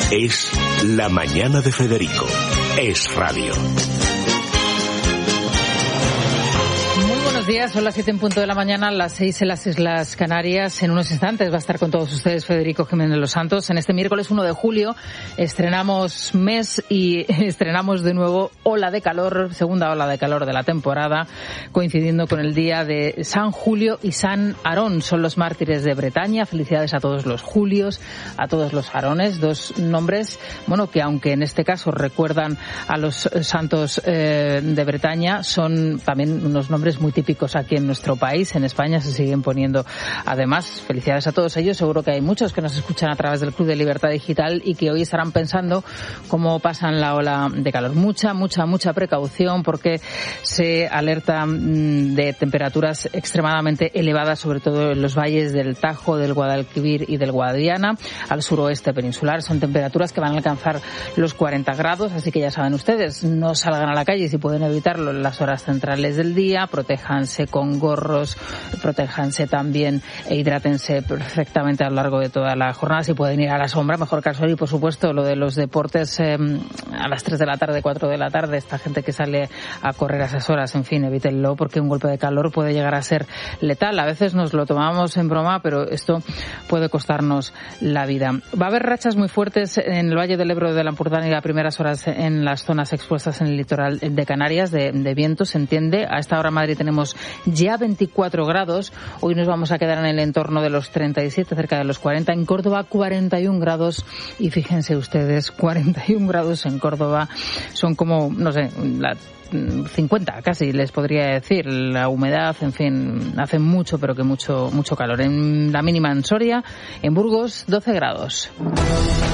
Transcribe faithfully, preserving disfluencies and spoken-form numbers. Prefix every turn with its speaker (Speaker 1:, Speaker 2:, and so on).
Speaker 1: Es La Mañana de Federico. Es radio.
Speaker 2: Buenos días, son las siete en punto de la mañana, las seis en las Islas Canarias. En unos instantes va a estar con todos ustedes Federico Jiménez Los Santos. En este miércoles uno de julio estrenamos mes y estrenamos de nuevo ola de calor, segunda ola de calor de la temporada, coincidiendo con el día de San Julio y San Aarón. Son los mártires de Bretaña. Felicidades a todos los Julios, a todos los Aarones, dos nombres, bueno, que aunque en este caso recuerdan a los santos eh, de Bretaña, son también unos nombres muy típicos aquí en nuestro país. En España se siguen poniendo. Además, felicidades a todos ellos. Seguro que hay muchos que nos escuchan a través del Club de Libertad Digital y que hoy estarán pensando cómo pasan la ola de calor. Mucha, mucha, mucha precaución porque se alerta de temperaturas extremadamente elevadas, sobre todo en los valles del Tajo, del Guadalquivir y del Guadiana, al suroeste peninsular. Son temperaturas que van a alcanzar los cuarenta grados, así que ya saben ustedes, no salgan a la calle si pueden evitarlo en las horas centrales del día, protejan con gorros, protéjanse también e hidrátense perfectamente a lo largo de toda la jornada. Si pueden ir a la sombra, mejor que al sol. Y por supuesto lo de los deportes eh, a las tres de la tarde, cuatro de la tarde, esta gente que sale a correr a esas horas, en fin, evítenlo porque un golpe de calor puede llegar a ser letal. A veces nos lo tomamos en broma, pero esto puede costarnos la vida. Va a haber rachas muy fuertes en el Valle del Ebro, de la Ampurdán y a primeras horas en las zonas expuestas en el litoral de Canarias de, de viento, se entiende. A esta hora en Madrid tenemos ya veinticuatro grados. Hoy nos vamos a quedar en el entorno de los treinta y siete, cerca de los cuarenta. En Córdoba, cuarenta y un grados. Y fíjense ustedes, cuarenta y un grados en Córdoba son como, no sé, la cincuenta casi les podría decir. La humedad, en fin, hace mucho, pero que mucho, mucho calor. En la mínima en Soria, en Burgos, doce grados.